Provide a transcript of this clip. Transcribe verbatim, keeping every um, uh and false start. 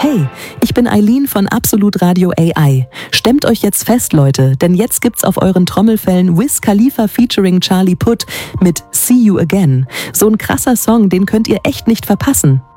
Hey, ich bin Eileen von Absolut Radio A I. Stemmt euch jetzt fest, Leute, denn jetzt gibt's auf euren Trommelfällen Wiz Khalifa featuring Charlie Puth mit See You Again. So ein krasser Song, den könnt ihr echt nicht verpassen.